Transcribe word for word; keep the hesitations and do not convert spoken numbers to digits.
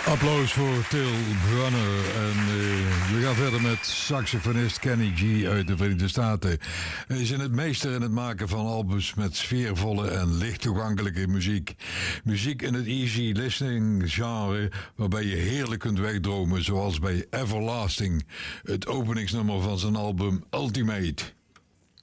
Applaus voor Till Brunner. En uh, we gaan verder met saxofonist Kenny G uit de Verenigde Staten. Hij is in het meester in het maken van albums met sfeervolle en licht toegankelijke muziek. Muziek in het easy listening genre, waarbij je heerlijk kunt wegdromen, zoals bij Everlasting, het openingsnummer van zijn album Ultimate.